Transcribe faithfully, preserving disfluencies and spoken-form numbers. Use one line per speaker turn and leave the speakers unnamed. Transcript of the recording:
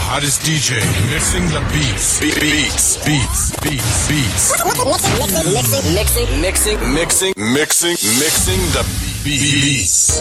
hottest D J mixing the beats. Beats, beats, beats, beats.
Mixing, mixing, mixing, mixing,
Mixing, mixing, mixing the beats.